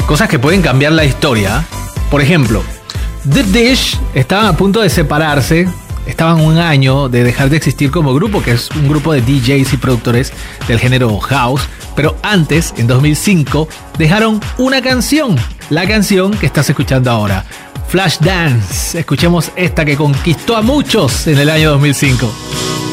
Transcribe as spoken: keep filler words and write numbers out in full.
cosas que pueden cambiar la historia. Por ejemplo, The Dish estaban a punto de separarse. Estaban un año de dejar de existir como grupo, que es un grupo de D Js y productores del género house. Pero antes, en dos mil cinco, dejaron una canción. La canción que estás escuchando ahora, Flashdance. Escuchemos esta que conquistó a muchos en el año dos mil cinco.